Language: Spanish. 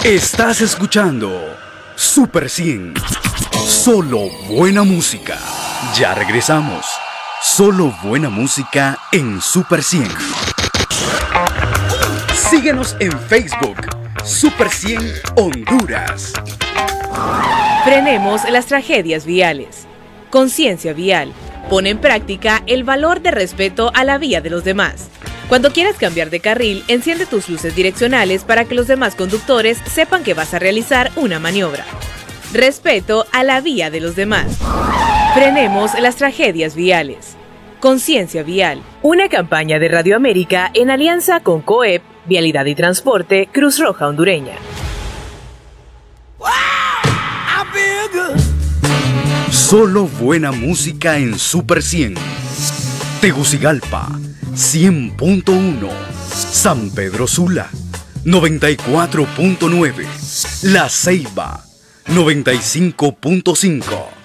Estás escuchando Super 100. Solo buena música. Ya regresamos. Solo buena música en Super 100. Síguenos en Facebook. Super 100 Honduras. Frenemos las tragedias viales. Conciencia vial. Pone en práctica el valor de respeto a la vía de los demás. Cuando quieras cambiar de carril, enciende tus luces direccionales para que los demás conductores sepan que vas a realizar una maniobra. Respeto a la vía de los demás. Frenemos las tragedias viales. Conciencia vial. Una campaña de Radio América en alianza con COEP, Vialidad y Transporte, Cruz Roja Hondureña. Solo buena música en Super 100. Tegucigalpa 100.1, San Pedro Sula 94.9, La Ceiba 95.5.